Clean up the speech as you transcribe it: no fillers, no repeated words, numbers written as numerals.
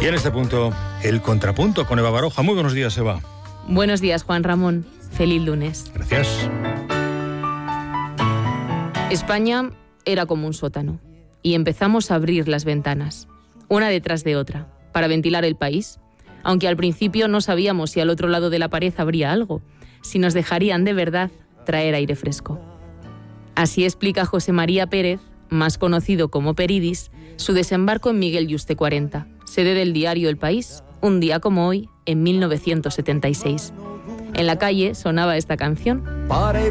Y en este punto, el contrapunto con Eva Baroja. Muy buenos días, Eva. Buenos días, Juan Ramón. Feliz lunes. Gracias. España era como un sótano y empezamos a abrir las ventanas, una detrás de otra, para ventilar el país, aunque al principio no sabíamos si al otro lado de la pared habría algo, si nos dejarían de verdad traer aire fresco. Así explica José María Pérez, más conocido como Peridis, su desembarco en Miguel Yuste 40, sede del diario El País, un día como hoy, en 1976. En la calle sonaba esta canción. Para